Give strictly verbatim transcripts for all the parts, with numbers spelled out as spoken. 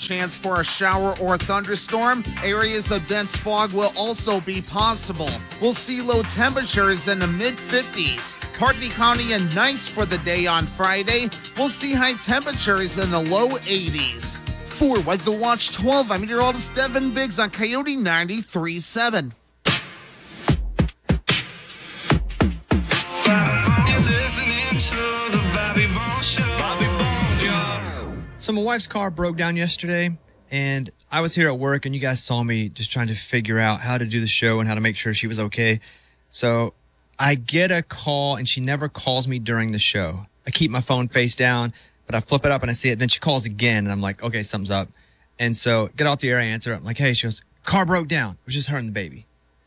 chance for a shower or thunderstorm. Areas of dense fog will also be possible. We'll see low temperatures in the mid fifties. Partly cloudy and nice for the day on Friday. We'll see high temperatures in the low eighties. For Weather Watch twelve, I'm meteorologist Devin Biggs on Coyote ninety-three point seven. So my wife's car broke down yesterday, and I was here at work, and you guys saw me just trying to figure out how to do the show and how to make sure she was okay. So I get a call, and she never calls me during the show. I keep my phone face down, but I flip it up and I see it. Then she calls again, and I'm like, okay, something's up. And so get off the air, I answer. I'm like, hey, she goes, car broke down. It was just her and the baby.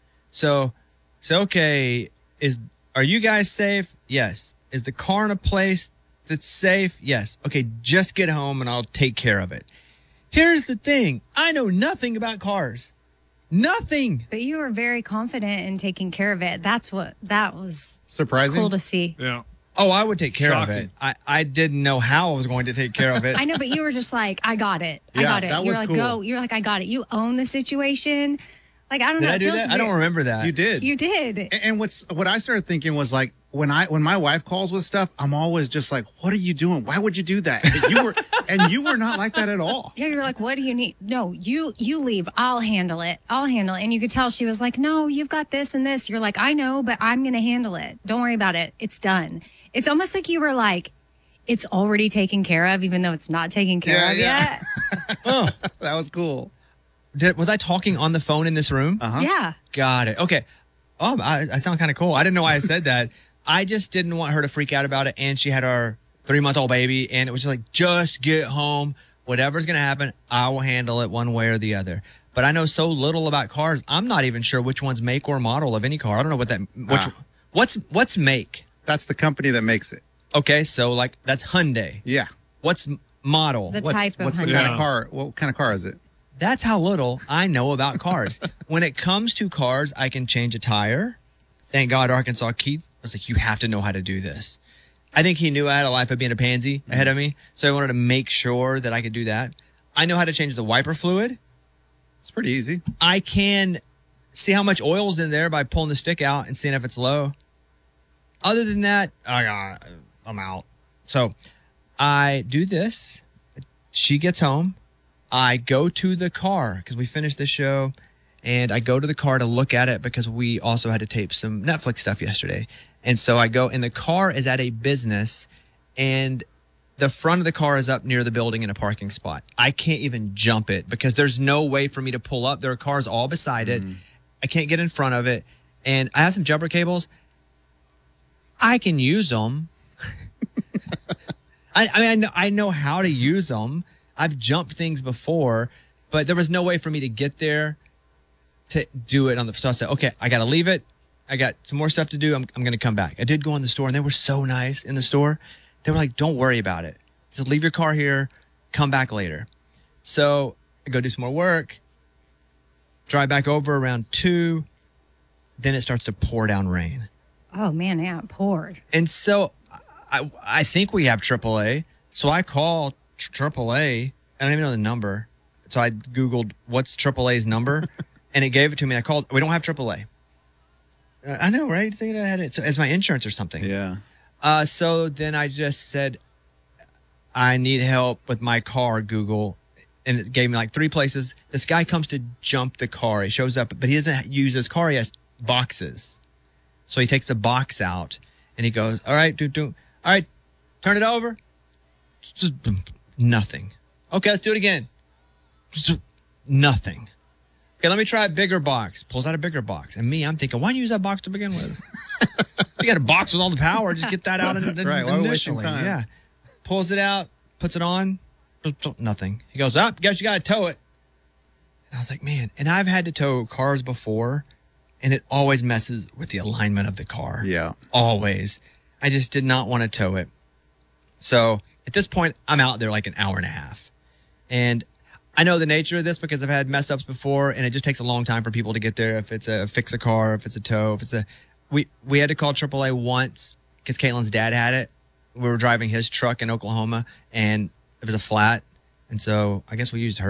So, so okay, is are you guys safe? Yes. Is the car in a place that's safe? Yes. Okay, just get home and I'll take care of it. Here's the thing. I know nothing about cars. Nothing. But you were very confident in taking care of it. That's what, that was surprising. Cool to see. Yeah. Oh, I would take care Shocking. of it. I, I didn't know how I was going to take care of it. I know, but you were just like, I got it. I Yeah, got it. that You're was like, cool. go. You're like, I got it. You own the situation. Like, I don't Did know. I It do feels that? I weird. don't remember that. You did. You did. And- And what's what I started thinking was like when I when my wife calls with stuff, I'm always just like, "What are you doing? Why would you do that?" And you were and you were not like that at all. Yeah, you're like, what do you need? No, you you leave. I'll handle it. I'll handle it. And you could tell she was like, no, you've got this and this. You're like, I know, but I'm going to handle it. Don't worry about it. It's done. It's almost like you were like, it's already taken care of, even though it's not taken care Yeah, of yeah. yet. Oh, That was cool. did, was I talking on the phone in this room? Uh-huh. Yeah. Got it. Okay. Oh, I, I sound kind of cool. I didn't know why I said that. I just didn't want her to freak out about it. And she had our three-month-old baby. And it was just like, just get home. Whatever's going to happen, I will handle it one way or the other. But I know so little about cars. I'm not even sure which one's make or model of any car. I don't know what that, which, Ah. what's, what's make? That's the company that makes it. Okay. So like that's Hyundai. Yeah. What's m- model? The What's type of what's the Hyundai. kind Yeah. of car? What kind of car is it? That's how little I know about cars. When it comes to cars, I can change a tire. Thank God Arkansas Keith was like, you have to know how to do this. I think he knew I had a life of being a pansy ahead of me. So I wanted to make sure that I could do that. I know how to change the wiper fluid. It's pretty easy. I can see how much oil's in there by pulling the stick out and seeing if it's low. Other than that, I got, I'm out. So I do this. She gets home. I go to the car because we finished the show, and I go to the car to look at it because we also had to tape some Netflix stuff yesterday. And so I go, and the car is at a business, and the front of the car is up near the building in a parking spot. I can't even jump it because there's no way for me to pull up. There are cars all beside it. I can't get in front of it. And I have some jumper cables. I can use them. I, I mean, I know, I know how to use them. I've jumped things before, but there was no way for me to get there to do it on the. So I said, okay, I got to leave it. I got some more stuff to do. I'm, I'm going to come back. I did go in the store, and they were so nice in the store. They were like, don't worry about it. Just leave your car here. Come back later. So I go do some more work. Drive back over around two. Then it starts to pour down rain. Oh, man, yeah, it poured. And so I I think we have triple A. So I call triple A. I don't even know the number. So I Googled what's triple A's number, and it gave it to me. I called. We don't have triple A. Uh, I know, right? Thinking I had it so, as my insurance or something. Yeah. Uh, so then I just said, I need help with my car, Google. And it gave me like three places. This guy comes to jump the car. He shows up, but he doesn't use his car. He has boxes. So he takes the box out and he goes, all right, do, do. All right, turn it over. Just nothing. Okay, let's do it again. Just nothing. Okay, let me try a bigger box. Pulls out a bigger box. And me, I'm thinking, why don't you use that box to begin with? You got a box with all the power. Just get that out in, in, Right, why are we wasting initially. time? Yeah. Pulls it out, puts it on. Nothing. He goes, up, guess you got to tow it. And I was like, man, and I've had to tow cars before, and it always messes with the alignment of the car. Yeah. Always. I just did not want to tow it. So at this point, I'm out there like an hour and a half. And I know the nature of this because I've had mess ups before, and it just takes a long time for people to get there. If it's a fix a car, if it's a tow, if it's a, we, we had to call triple A once because Caitlin's dad had it. We were driving his truck in Oklahoma, and it was a flat. And so I guess we used her.